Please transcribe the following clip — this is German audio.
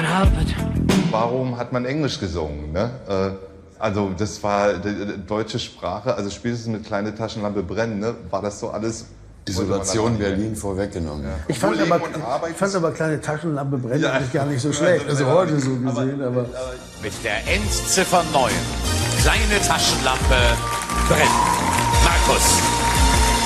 Harvard. Warum hat man Englisch gesungen? Ne? Also das war die deutsche Sprache, also spätestens mit Kleine Taschenlampe brennen, ne? War das so alles... Isolation Berlin vorweggenommen. Ja. Ich fand aber Kleine Taschenlampe brennen eigentlich gar nicht so schlecht. Also heute so gesehen, aber... Mit der Endziffer 9. Kleine Taschenlampe brennt. Markus.